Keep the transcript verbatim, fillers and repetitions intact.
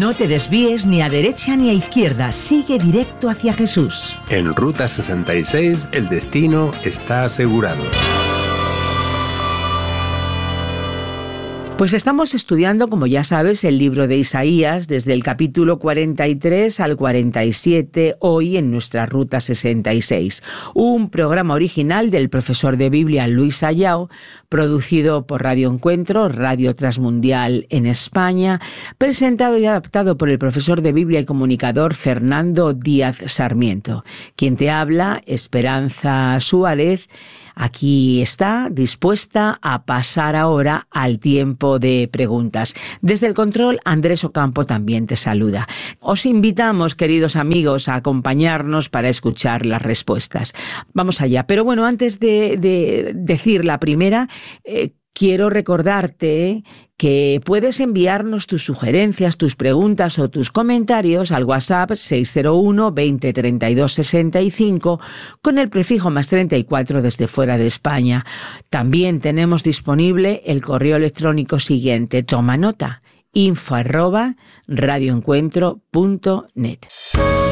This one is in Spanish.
No te desvíes ni a derecha ni a izquierda, sigue directo hacia Jesús. En Ruta sesenta y seis el destino está asegurado. Pues estamos estudiando, como ya sabes, el libro de Isaías desde el capítulo cuarenta y tres al cuarenta y siete, hoy en nuestra Ruta sesenta y seis. Un programa original del profesor de Biblia Luis Ayao, producido por Radio Encuentro, Radio Transmundial en España, presentado y adaptado por el profesor de Biblia y comunicador Fernando Díaz Sarmiento. Quien te habla, Esperanza Suárez, aquí está, dispuesta a pasar ahora al tiempo de preguntas. Desde el control, Andrés Ocampo también te saluda. Os invitamos, queridos amigos, a acompañarnos para escuchar las respuestas. Vamos allá. Pero bueno, antes de, de decir la primera, eh, quiero recordarte que puedes enviarnos tus sugerencias, tus preguntas o tus comentarios al WhatsApp seis cero uno, veinte, treinta y dos, sesenta y cinco con el prefijo más treinta y cuatro desde fuera de España. También tenemos disponible el correo electrónico siguiente. Toma nota: info arroba radioencuentro punto net.